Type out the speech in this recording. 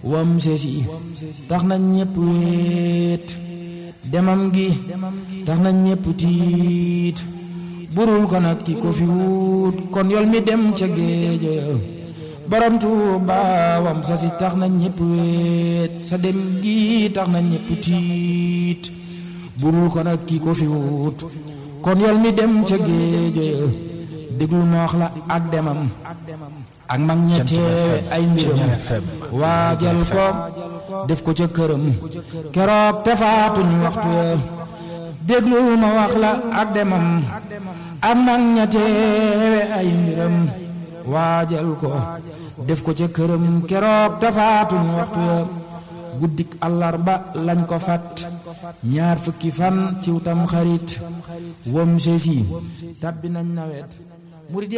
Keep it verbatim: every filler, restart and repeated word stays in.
wam sesi tax na ñépp wéet demam gi tax na ñépp tiit burul ko nag ki ko fi wut kon yol mi dem ca géejo borom Tuuba wam sesi tax na ñépp wéet sa dem gi tax na ñépp tiit burul ko nag ki ko fi wut kon yol mi dem ca géejo déglu ma wax la ak demam ak mag ña teewe ay mbiram waajal ko def ko ca këram keroog te faatuñ waxtu déglu ma wax la ak demam ak mag ña teewe ay mbiram waajal ko def ko ca këram keroog te faatuñ waxtu guddik àllarba lañ ko fat ñaar fukki fan ciw tam xarit wam sesi tabbi nañ nawet murid